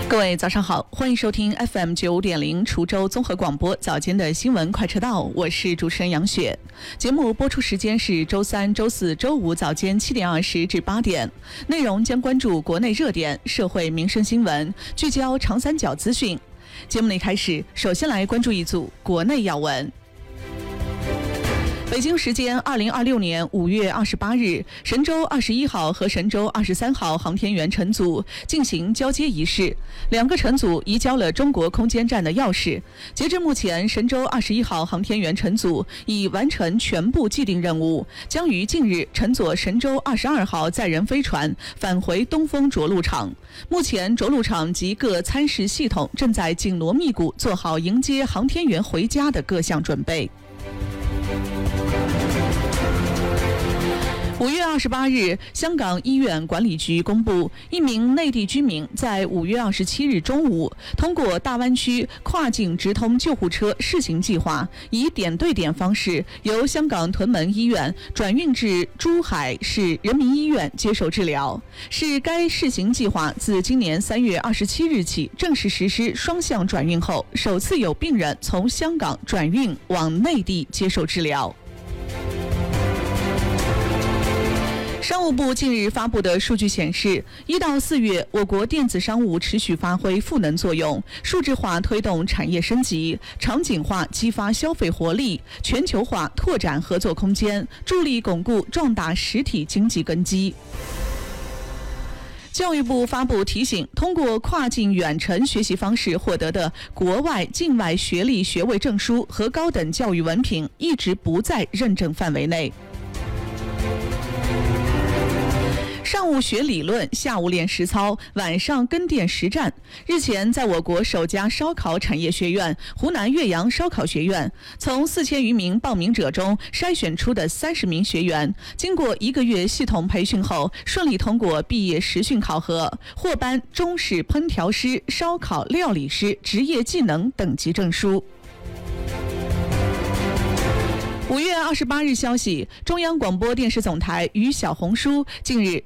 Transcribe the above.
各位早上好，欢迎收听 FM 95.0滁州综合广播早间的新闻快车道，我是主持人杨雪。节目播出时间是周三、周四、周五早间7点20至8点，内容将关注国内热点、社会民生新闻，聚焦长三角资讯。节目的一开始，首先来关注一组国内要闻。北京时间2026年5月28日，神舟21号和神舟23号航天员乘组进行交接仪式，两个乘组移交了中国空间站的钥匙。截至目前，神舟21号航天员乘组已完成全部既定任务，将于近日乘坐神舟22号载人飞船返回东风着陆场。目前，着陆场及各参试系统正在紧锣密鼓做好迎接航天员回家的各项准备。5月28日，香港医院管理局公布，一名内地居民在5月27日中午通过大湾区跨境直通救护车试行计划，以点对点方式由香港屯门医院转运至珠海市人民医院接受治疗，是该试行计划自今年3月27日起正式实施双向转运后，首次有病人从香港转运往内地接受治疗。商务部近日发布的数据显示，1到4月，我国电子商务持续发挥赋能作用，数字化推动产业升级，场景化激发消费活力，全球化拓展合作空间，助力巩固壮大实体经济根基。教育部发布提醒，通过跨境远程学习方式获得的国外、境外学历学位证书和高等教育文凭一直不在认证范围内。上午学理论，下午练实操，晚上跟店实战。日前，在我国首家烧烤产业学院湖南岳阳烧烤学院，从4000余名报名者中筛选出的30名学员，经过1个月系统培训后，顺利通过毕业实训考核，获颁中式烹调师、烧烤料理师职业技能等级证书。5月28日消息，中央广播电视总台与小红书近日